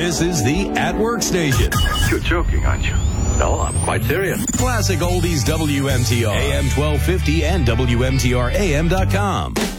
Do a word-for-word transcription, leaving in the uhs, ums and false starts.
This is the At Work Station. You're joking, aren't you? No, I'm quite serious. Classic Oldies W M T R. A M twelve fifty and W M T R A M dot com.